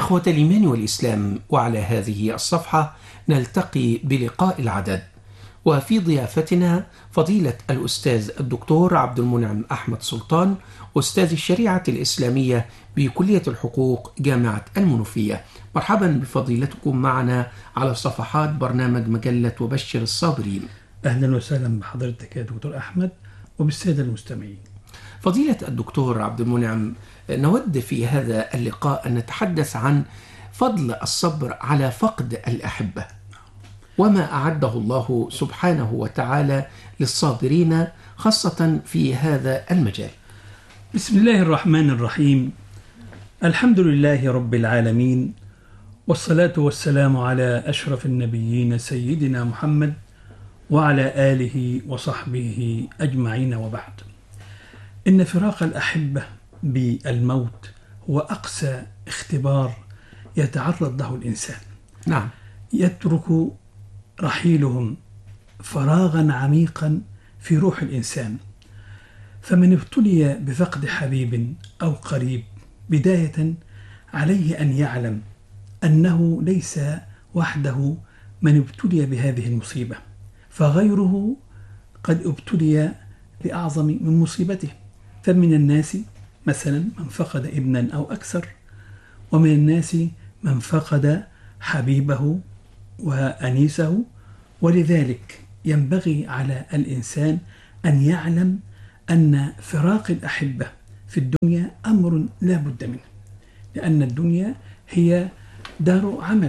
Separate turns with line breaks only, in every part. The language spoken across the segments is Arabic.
إخوة الإيمان والإسلام، وعلى هذه الصفحة نلتقي بلقاء العدد، وفي ضيافتنا فضيلة الأستاذ الدكتور عبد المنعم أحمد سلطان، أستاذ الشريعة الإسلامية بكلية الحقوق جامعة المنوفية. مرحبا بفضيلتكم معنا على صفحات برنامج مجلة وبشر الصابرين.
أهلا وسهلا بحضرتك يا دكتور أحمد وبالسادة المستمعين.
فضيلة الدكتور عبد المنعم، نود في هذا اللقاء أن نتحدث عن فضل الصبر على فقد الأحبة، وما أعده الله سبحانه وتعالى للصابرين خاصة في هذا المجال.
بسم الله الرحمن الرحيم. الحمد لله رب العالمين، والصلاة والسلام على أشرف النبيين سيدنا محمد وعلى آله وصحبه أجمعين، وبعد. إن فراق الأحبة بالموت هو أقسى اختبار يتعرض له الإنسان.
نعم.
يترك رحيلهم فراغا عميقا في روح الإنسان. فمن ابتلي بفقد حبيب أو قريب، بداية عليه أن يعلم أنه ليس وحده من ابتلي بهذه المصيبة، فغيره قد ابتلي بأعظم من مصيبته. فمن الناس مثلا من فقد ابنا أو أكثر، ومن الناس من فقد حبيبه وأنيسه. ولذلك ينبغي على الإنسان أن يعلم أن فراق الأحبة في الدنيا أمر لا بد منه، لأن الدنيا هي دار عمل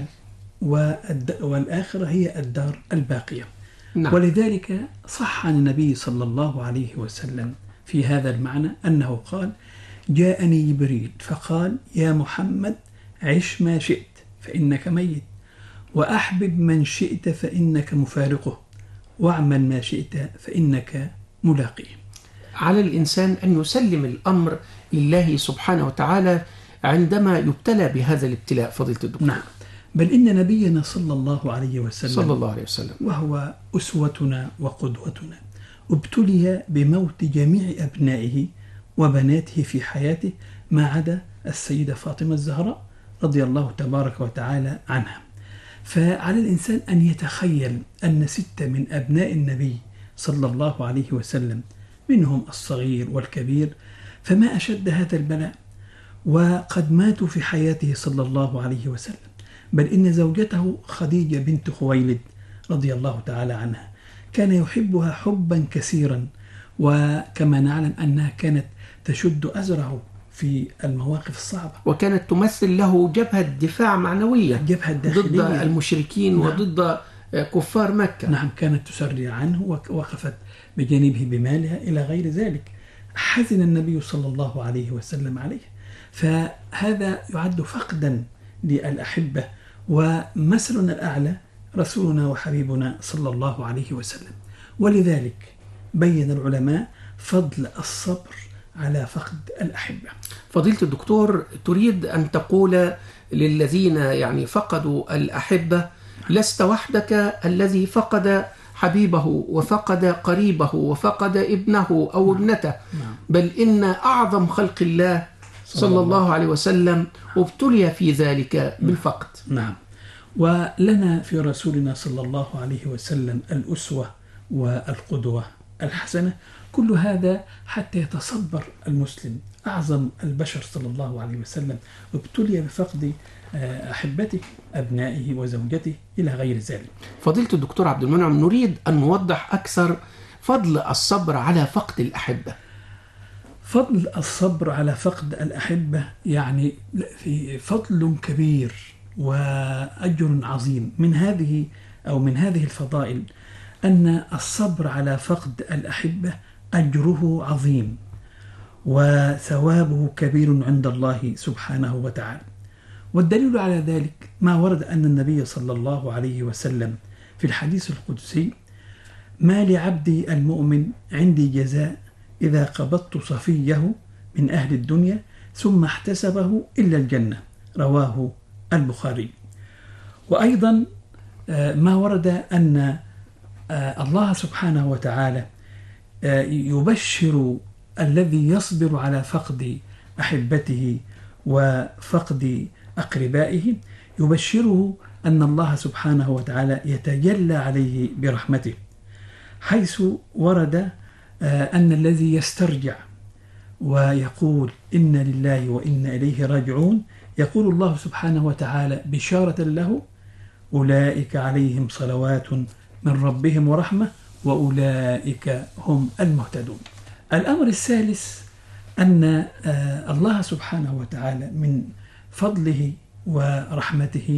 والآخرة هي الدار الباقية.
نعم.
ولذلك صح عن النبي صلى الله عليه وسلم في هذا المعنى أنه قال: جاءني جبريل فقال: يا محمد، عش ما شئت فإنك ميت، وأحبب من شئت فإنك مفارقه، واعمل ما شئت فإنك ملاقيه.
على الإنسان أن يسلم الأمر لله سبحانه وتعالى عندما يبتلى بهذا الابتلاء. فضيلة الدكتور.
نعم. بل إن نبينا صلى الله عليه وسلم وهو أسوتنا وقدوتنا ابتلي بموت جميع أبنائه وبناته في حياته، ما عدا السيدة فاطمة الزهراء رضي الله تبارك وتعالى عنها. فعلى الإنسان أن يتخيل أن 6 من أبناء النبي صلى الله عليه وسلم، منهم الصغير والكبير، فما أشد هذا البلاء، وقد ماتوا في حياته صلى الله عليه وسلم. بل إن زوجته خديجة بنت خويلد رضي الله تعالى عنها كان يحبها حبا كثيرا، وكما نعلم أنها كانت تشد أزره في المواقف الصعبة،
وكانت تمثل له جبهة دفاع معنوية،
جبهة داخلية
ضد المشركين. نعم. وضد كفار مكة.
نعم. كانت تسرع عنه ووقفت بجانبه بمالها إلى غير ذلك. حزن النبي صلى الله عليه وسلم عليه. فهذا يعد فقدا للأحبة. ومثلنا الأعلى رسولنا وحبيبنا صلى الله عليه وسلم. ولذلك بين العلماء فضل الصبر على فقد الأحبة.
فضيلة الدكتور، تريد أن تقول للذين فقدوا الأحبة: لست وحدك الذي فقد حبيبه وفقد قريبه وفقد ابنه أو ابنته، بل إن أعظم خلق الله صلى الله عليه وسلم ابتلي في ذلك بالفقد.
نعم. ولنا في رسولنا صلى الله عليه وسلم الأسوة والقدوة الحسنة. كل هذا حتى يتصبر المسلم. أعظم البشر صلى الله عليه وسلم ابتلي بفقد أحبته، أبنائه وزوجته إلى غير ذلك.
فضيلة الدكتور عبد المنعم، نريد أن نوضح أكثر فضل الصبر على فقد الأحبة.
فضل الصبر على فقد الأحبة في فضل كبير وأجر عظيم. من هذه الفضائل أن الصبر على فقد الأحبة أجره عظيم وثوابه كبير عند الله سبحانه وتعالى. والدليل على ذلك ما ورد أن النبي صلى الله عليه وسلم في الحديث القدسي: ما لعبدي المؤمن عندي جزاء إذا قبضت صفيه من أهل الدنيا ثم احتسبه إلا الجنة، رواه البخاري. وأيضا ما ورد أن الله سبحانه وتعالى يبشر الذي يصبر على فقد أحبته وفقد أقربائه يبشره أن الله سبحانه وتعالى يتجلى عليه برحمته، حيث ورد أن الذي يسترجع ويقول إن لله وإنا إليه راجعون يقول الله سبحانه وتعالى بشارة له: أولئك عليهم صلوات من ربهم ورحمة وأولئك هم المهتدون. الأمر الثالث أن الله سبحانه وتعالى من فضله ورحمته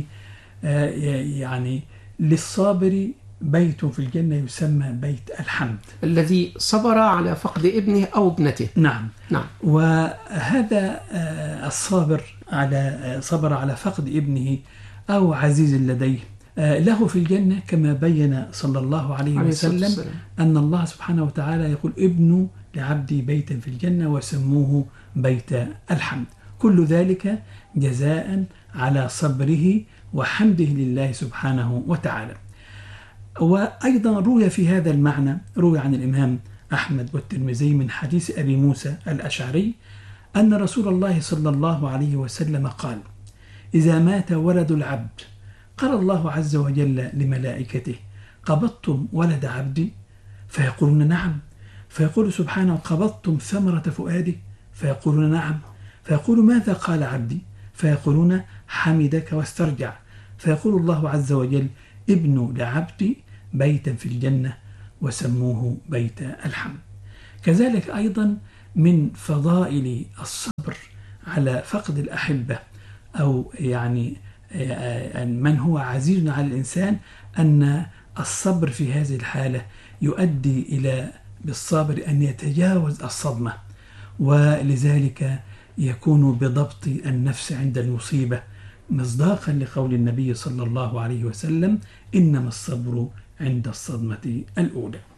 يعني للصابر بيت في الجنة يسمى بيت الحمد،
الذي صبر على فقد ابنه أو ابنته.
نعم.
نعم.
وهذا الصابر صبر على فقد ابنه أو عزيز لديه له في الجنة كما بين صلى الله عليه وسلم أن الله سبحانه وتعالى يقول: ابنوا لعبدي بيتا في الجنة وسموه بيت الحمد. كل ذلك جزاء على صبره وحمده لله سبحانه وتعالى. وأيضا روي في هذا المعنى، روي عن الإمام أحمد والترمذي من حديث أبي موسى الأشعري أن رسول الله صلى الله عليه وسلم قال: إذا مات ولد العبد قال الله عز وجل لملائكته: قبضتم ولد عبدي؟ فيقولون: نعم. فيقول سبحانه: قبضتم ثمرة فؤاده؟ فيقولون: نعم. فيقول: ماذا قال عبدي؟ فيقولون: حمدك واسترجع. فيقول الله عز وجل: ابنوا لعبدي بيتا في الجنة وسموه بيت الحمد. كذلك أيضا من فضائل الصبر على فقد الأحبة أو يعني من هو عزيز على الإنسان أن الصبر في هذه الحالة يؤدي إلى بالصابر أن يتجاوز الصدمة، ولذلك يكون بضبط النفس عند المصيبة، مصداقا لقول النبي صلى الله عليه وسلم: إنما الصبر عند الصدمة الأولى.